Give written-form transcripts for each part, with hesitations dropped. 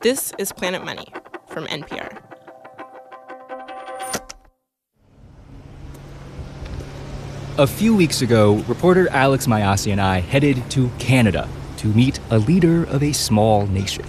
This is Planet Money from NPR. A few weeks ago, reporter Alex Mayasi and I headed to Canada to meet a leader of a small nation.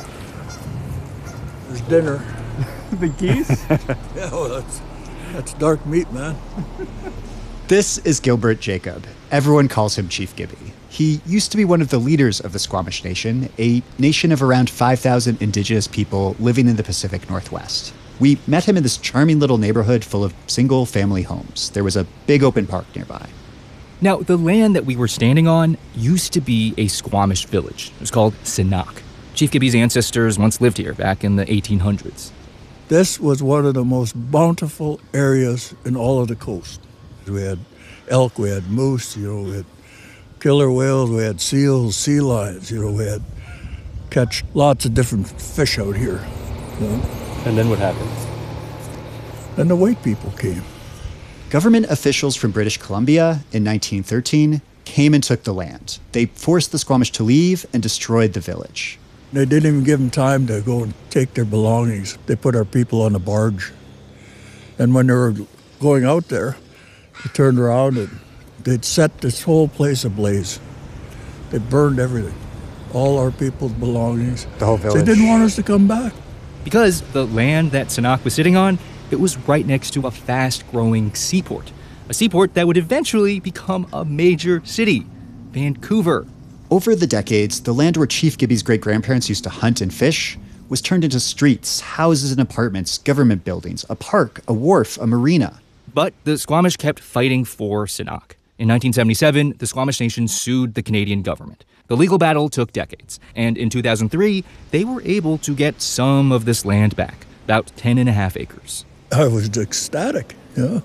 There's dinner. The geese? Yeah, well, that's dark meat, man. This is Gilbert Jacob. Everyone calls him Chief Gibby. He used to be one of the leaders of the Squamish Nation, a nation of around 5,000 indigenous people living in the Pacific Northwest. We met him in this charming little neighborhood full of single-family homes. There was a big open park nearby. Now, the land that we were standing on used to be a Squamish village. It was called Cenac. Chief Gibby's ancestors once lived here back in the 1800s. This was one of the most bountiful areas in all of the coast. We had elk, we had moose, we had killer whales, we had seals, sea lions, we had catch lots of different fish out here. And then what happened? Then the white people came. Government officials from British Columbia in 1913 came and took the land. They forced the Squamish to leave and destroyed the village. They didn't even give them time to go and take their belongings. They put our people on a barge. And when they were going out there, they turned around and they'd set this whole place ablaze. They burned everything, all our people's belongings. The whole village. They didn't want us to come back. Because the land that Cenac was sitting on, it was right next to a fast-growing seaport. A seaport that would eventually become a major city, Vancouver. Over the decades, the land where Chief Gibby's great-grandparents used to hunt and fish was turned into streets, houses and apartments, government buildings, a park, a wharf, a marina. But the Squamish kept fighting for Cenac. In 1977, the Squamish Nation sued the Canadian government. The legal battle took decades, and in 2003, they were able to get some of this land back, about 10.5 acres. I was ecstatic,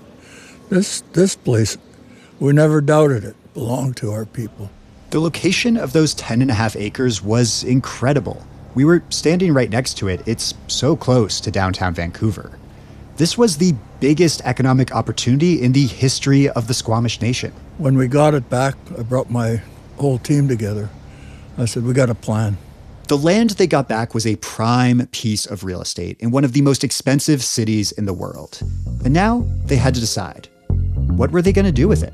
This place, we never doubted it, belonged to our people. The location of those 10.5 acres was incredible. We were standing right next to it. It's so close to downtown Vancouver. This was the biggest economic opportunity in the history of the Squamish Nation. When we got it back, I brought my whole team together. I said, we got a plan. The land they got back was a prime piece of real estate in one of the most expensive cities in the world. And now they had to decide, what were they going to do with it?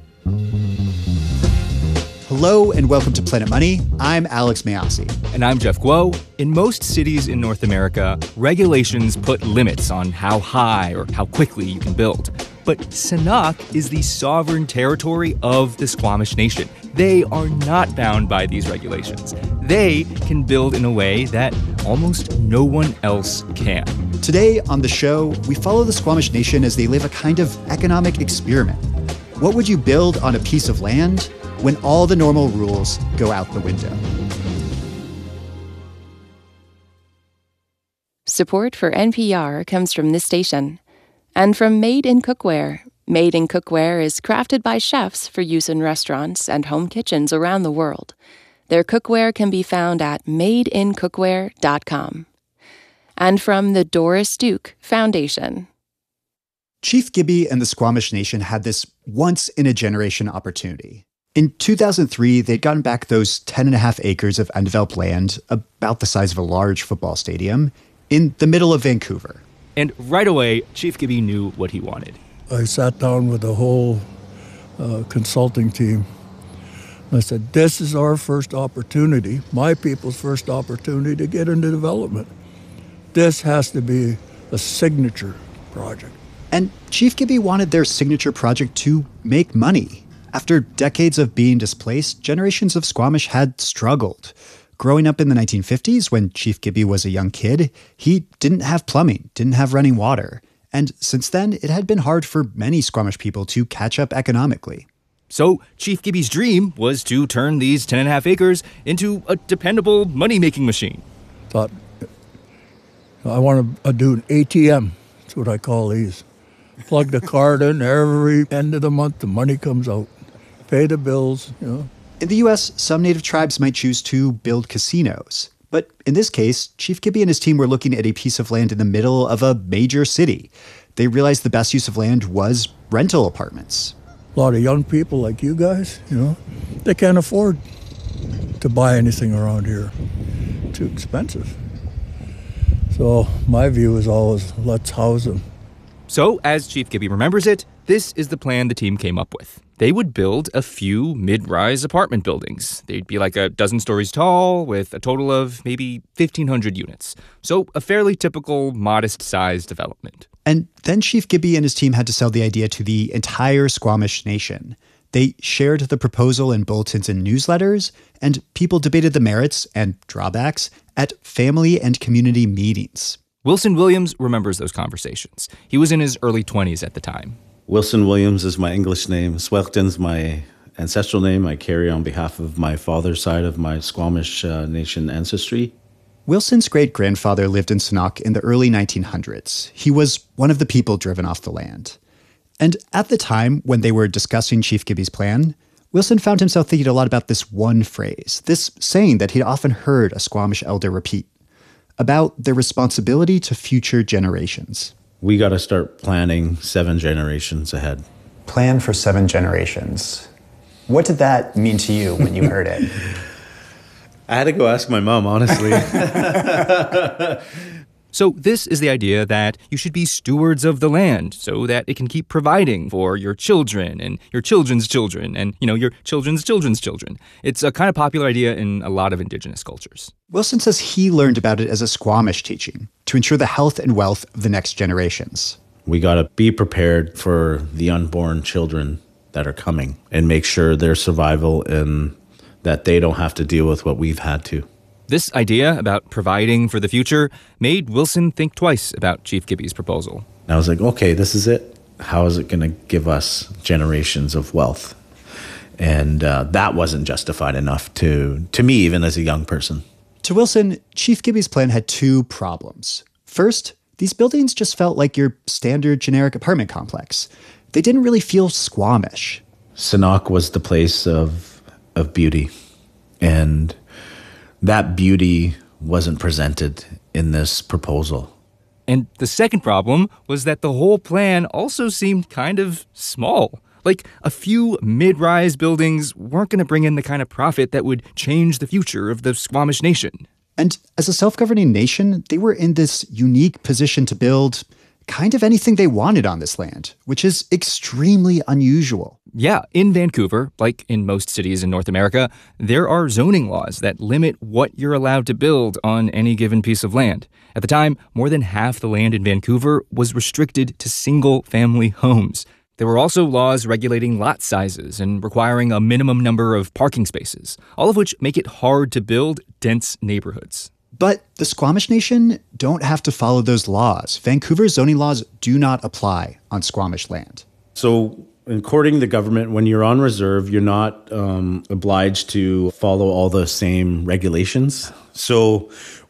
Hello and welcome to Planet Money. I'm Alex Mayasi. And I'm Jeff Guo. In most cities in North America, regulations put limits on how high or how quickly you can build. But Cenac is the sovereign territory of the Squamish Nation. They are not bound by these regulations. They can build in a way that almost no one else can. Today on the show, we follow the Squamish Nation as they live a kind of economic experiment. What would you build on a piece of land when all the normal rules go out the window? Support for NPR comes from this station and from Made in Cookware. Made in Cookware is crafted by chefs for use in restaurants and home kitchens around the world. Their cookware can be found at madeincookware.com. And from the Doris Duke Foundation. Chief Gibby and the Squamish Nation had this once-in-a-generation opportunity. In 2003, they'd gotten back those 10.5 acres of undeveloped land, about the size of a large football stadium, in the middle of Vancouver. And right away, Chief Gibby knew what he wanted. I sat down with the whole consulting team. I said, this is our first opportunity, my people's first opportunity to get into development. This has to be a signature project. And Chief Gibby wanted their signature project to make money. After decades of being displaced, generations of Squamish had struggled. Growing up in the 1950s, when Chief Gibby was a young kid, he didn't have plumbing, didn't have running water. And since then, it had been hard for many Squamish people to catch up economically. So Chief Gibby's dream was to turn these 10.5 acres into a dependable money-making machine. Thought, I want to do an ATM. That's what I call these. Plug the card in every end of the month, the money comes out. Pay the bills, In the U.S., some native tribes might choose to build casinos. But in this case, Chief Gibby and his team were looking at a piece of land in the middle of a major city. They realized the best use of land was rental apartments. A lot of young people like you guys, they can't afford to buy anything around here. Too expensive. So my view is always, let's house them. So, as Chief Gibby remembers it, this is the plan the team came up with. They would build a few mid-rise apartment buildings. They'd be like a dozen stories tall with a total of maybe 1,500 units. So a fairly typical, modest-sized development. And then Chief Gibby and his team had to sell the idea to the entire Squamish Nation. They shared the proposal in bulletins and newsletters, and people debated the merits and drawbacks at family and community meetings. Wilson Williams remembers those conversations. He was in his early 20s at the time. Wilson Williams is my English name. Swealton's my ancestral name. I carry on behalf of my father's side of my Squamish Nation ancestry. Wilson's great-grandfather lived in Sanok in the early 1900s. He was one of the people driven off the land. And at the time, when they were discussing Chief Gibby's plan, Wilson found himself thinking a lot about this one phrase, this saying that he'd often heard a Squamish elder repeat, about their responsibility to future generations. We got to start planning 7 generations ahead. Plan for 7 generations. What did that mean to you when you heard it? I had to go ask my mom, honestly. So this is the idea that you should be stewards of the land so that it can keep providing for your children and your children's children and, your children's children's children. It's a kind of popular idea in a lot of indigenous cultures. Wilson says he learned about it as a Squamish teaching to ensure the health and wealth of the next generations. We got to be prepared for the unborn children that are coming and make sure their survival and that they don't have to deal with what we've had to. This idea about providing for the future made Wilson think twice about Chief Gibby's proposal. I was like, okay, this is it. How is it going to give us generations of wealth? And that wasn't justified enough to me, even as a young person. To Wilson, Chief Gibby's plan had 2 problems. First, these buildings just felt like your standard generic apartment complex. They didn't really feel Squamish. Sanok was the place of beauty. And that beauty wasn't presented in this proposal. And the second problem was that the whole plan also seemed kind of small. Like, a few mid-rise buildings weren't going to bring in the kind of profit that would change the future of the Squamish Nation. And as a self-governing nation, they were in this unique position to build kind of anything they wanted on this land, which is extremely unusual. Yeah, in Vancouver, like in most cities in North America, there are zoning laws that limit what you're allowed to build on any given piece of land. At the time, more than half the land in Vancouver was restricted to single-family homes. There were also laws regulating lot sizes and requiring a minimum number of parking spaces, all of which make it hard to build dense neighborhoods. But the Squamish Nation don't have to follow those laws. Vancouver's zoning laws do not apply on Squamish land. So, according to the government, when you're on reserve, you're not obliged to follow all the same regulations. So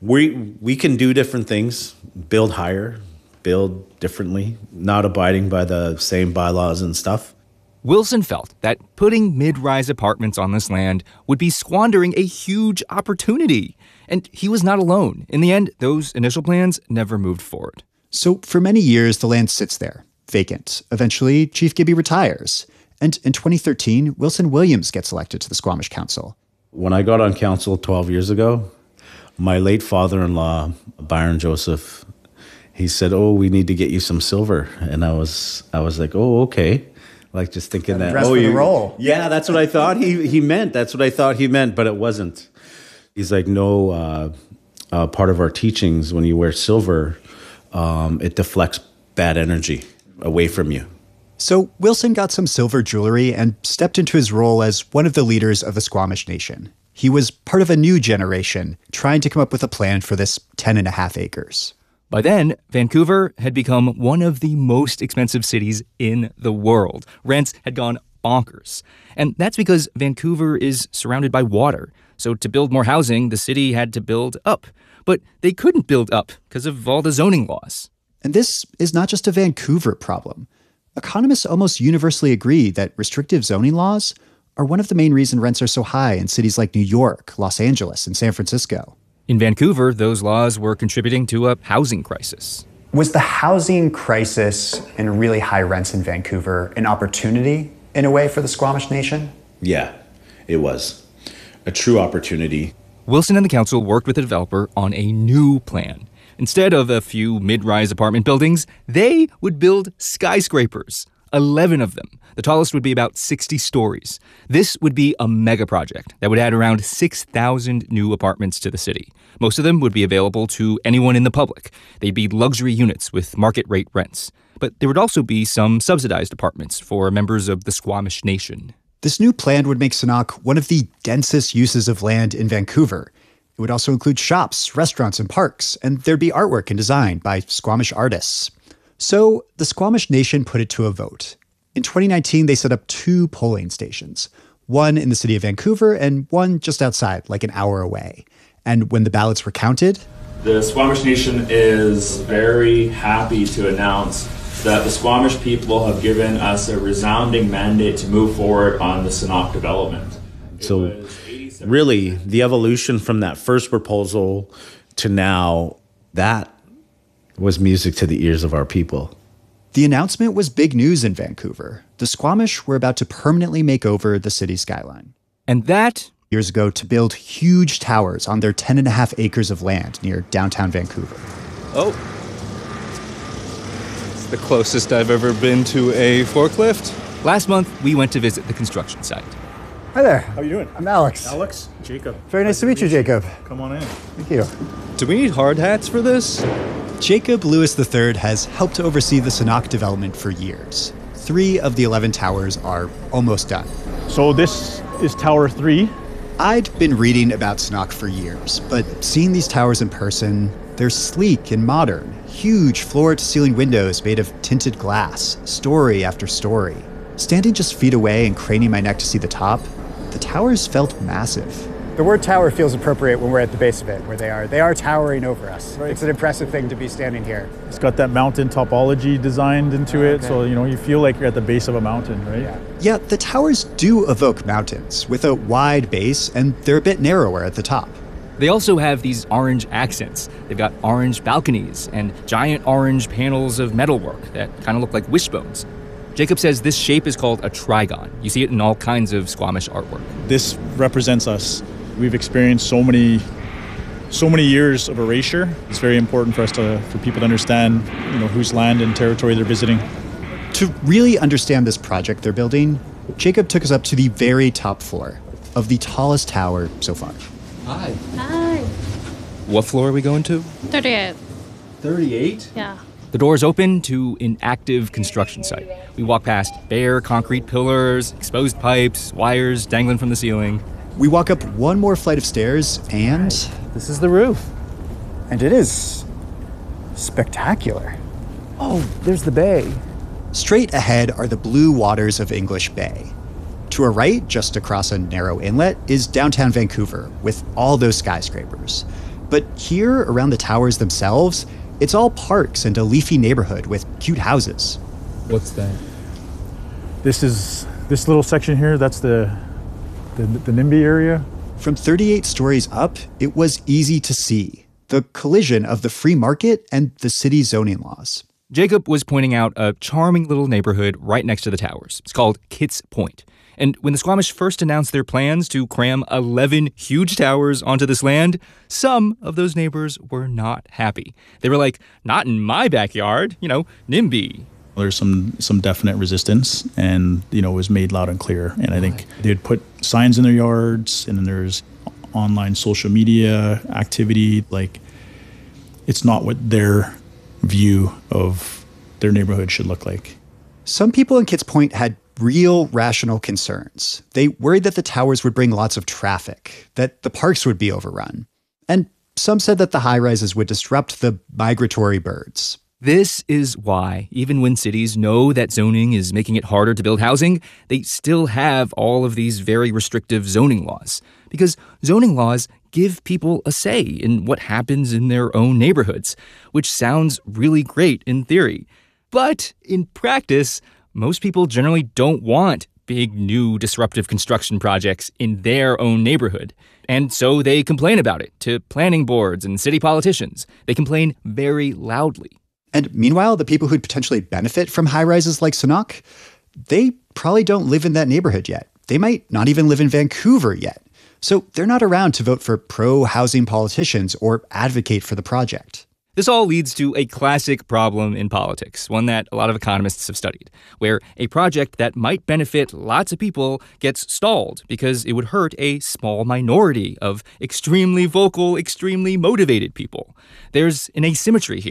we can do different things, build higher, build differently, not abiding by the same bylaws and stuff. Wilson felt that putting mid-rise apartments on this land would be squandering a huge opportunity. And he was not alone. In the end, those initial plans never moved forward. So for many years, the land sits there, vacant. Eventually, Chief Gibby retires. And in 2013, Wilson Williams gets elected to the Squamish Council. When I got on council 12 years ago, my late father-in-law, Byron Joseph, he said, we need to get you some silver. And I was like, okay. Like just thinking that, for the role. Yeah, that's what I thought he meant. That's what I thought he meant, but it wasn't. He's like, no, part of our teachings, when you wear silver, it deflects bad energy away from you. So Wilson got some silver jewelry and stepped into his role as one of the leaders of the Squamish Nation. He was part of a new generation trying to come up with a plan for this 10.5 acres. By then, Vancouver had become one of the most expensive cities in the world. Rents had gone bonkers. And that's because Vancouver is surrounded by water. So to build more housing, the city had to build up. But they couldn't build up because of all the zoning laws. And this is not just a Vancouver problem. Economists almost universally agree that restrictive zoning laws are one of the main reasons rents are so high in cities like New York, Los Angeles, and San Francisco. In Vancouver, those laws were contributing to a housing crisis. Was the housing crisis and really high rents in Vancouver an opportunity, in a way, for the Squamish Nation? Yeah, it was. A true opportunity. Wilson and the council worked with the developer on a new plan. Instead of a few mid-rise apartment buildings, they would build skyscrapers, 11 of them. The tallest would be about 60 stories. This would be a mega project that would add around 6,000 new apartments to the city. Most of them would be available to anyone in the public. They'd be luxury units with market rate rents. But there would also be some subsidized apartments for members of the Squamish Nation. This new plan would make Sanok one of the densest uses of land in Vancouver. It would also include shops, restaurants, and parks, and there'd be artwork and design by Squamish artists. So the Squamish Nation put it to a vote. In 2019, they set up 2 polling stations, one in the city of Vancouver and one just outside, like an hour away. And when the ballots were counted, the Squamish Nation is very happy to announce that the Squamish people have given us a resounding mandate to move forward on the Sanok development. So really, the evolution from that first proposal to now, that was music to the ears of our people. The announcement was big news in Vancouver. The Squamish were about to permanently make over the city skyline. And that, years ago, to build huge towers on their 10.5 acres of land near downtown Vancouver. Oh. It's the closest I've ever been to a forklift. Last month, we went to visit the construction site. Hi there. How are you doing? I'm Alex. Alex? Jacob. Very nice to meet you, Jacob. Come on in. Thank you. Do we need hard hats for this? Jacob Lewis III has helped to oversee the Sanok development for years. 3 of the 11 towers are almost done. So this is Tower 3. I'd been reading about Sanok for years, but seeing these towers in person, they're sleek and modern. Huge floor-to-ceiling windows made of tinted glass, story after story. Standing just feet away and craning my neck to see the top, the towers felt massive. The word tower feels appropriate when we're at the base of it, where they are. They are towering over us. Right. It's an impressive thing to be standing here. It's got that mountain topology designed into it, so you feel like you're at the base of a mountain, right? Yeah, the towers do evoke mountains, with a wide base, and they're a bit narrower at the top. They also have these orange accents. They've got orange balconies and giant orange panels of metalwork that kind of look like wishbones. Jacob says this shape is called a trigon. You see it in all kinds of Squamish artwork. This represents us. We've experienced so many years of erasure. It's very important for people to understand, whose land and territory they're visiting. To really understand this project they're building, Jacob took us up to the very top floor of the tallest tower so far. Hi. Hi. What floor are we going to? 38. 38? Yeah. The doors open to an active construction site. We walk past bare concrete pillars, exposed pipes, wires dangling from the ceiling. We walk up one more flight of stairs and... This is the roof. And it is spectacular. Oh, there's the bay. Straight ahead are the blue waters of English Bay. To our right, just across a narrow inlet, is downtown Vancouver with all those skyscrapers. But here, around the towers themselves, it's all parks and a leafy neighborhood with cute houses. What's that? This little section here, that's the NIMBY area. From 38 stories up, it was easy to see the collision of the free market and the city's zoning laws. Jacob was pointing out a charming little neighborhood right next to the towers. It's called Kitts Point. And when the Squamish first announced their plans to cram 11 huge towers onto this land, some of those neighbors were not happy. They were like, not in my backyard, NIMBY. There's some definite resistance, and it was made loud and clear. And I think they'd put signs in their yards, and then there's online social media activity. Like, it's not what their view of their neighborhood should look like. Some people in Kitts Point had real rational concerns. They worried that the towers would bring lots of traffic, that the parks would be overrun. And some said that the high-rises would disrupt the migratory birds. This is why, even when cities know that zoning is making it harder to build housing, they still have all of these very restrictive zoning laws. Because zoning laws give people a say in what happens in their own neighborhoods, which sounds really great in theory. But in practice, most people generally don't want big, new, disruptive construction projects in their own neighborhood. And so they complain about it to planning boards and city politicians. They complain very loudly. And meanwhile, the people who'd potentially benefit from high-rises like Sanok, they probably don't live in that neighborhood yet. They might not even live in Vancouver yet. So they're not around to vote for pro-housing politicians or advocate for the project. This all leads to a classic problem in politics, one that a lot of economists have studied, where a project that might benefit lots of people gets stalled because it would hurt a small minority of extremely vocal, extremely motivated people. There's an asymmetry here.